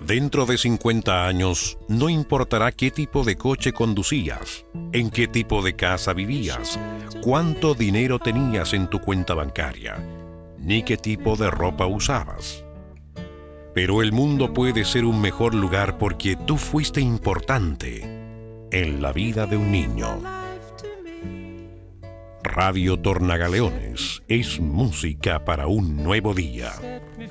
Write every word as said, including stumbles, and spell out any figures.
Dentro de cincuenta años, no importará qué tipo de coche conducías, en qué tipo de casa vivías, cuánto dinero tenías en tu cuenta bancaria, ni qué tipo de ropa usabas. Pero el mundo puede ser un mejor lugar porque tú fuiste importante en la vida de un niño. Radio Tornagaleones es música para un nuevo día.